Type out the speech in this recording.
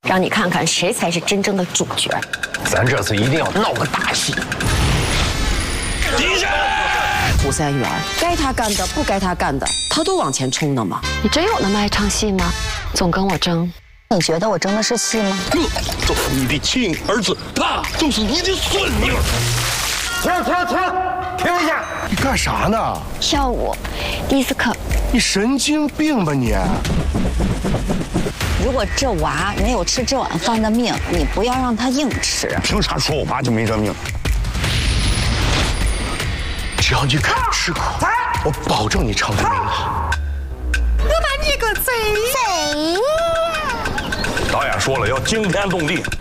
让你看看谁才是真正的主角。 咱这次一定要闹个大戏。 敌人！ 胡三元，该他干的不该他干的，他都往前冲的嘛。 你真有那么爱唱戏吗？总跟我争。 你觉得我争的是戏吗？ 这就是你的亲儿子，那就是你的孙女。 停一下！你干啥呢？ 跳舞，迪斯科。 你神经病吧你！ 如果这娃没有吃这碗饭的命，你不要让他硬吃。 凭啥说我妈就没这命？ 只要你肯吃苦，我保证你唱得名好。 我把你个贼！ 导演说了，要惊天动地。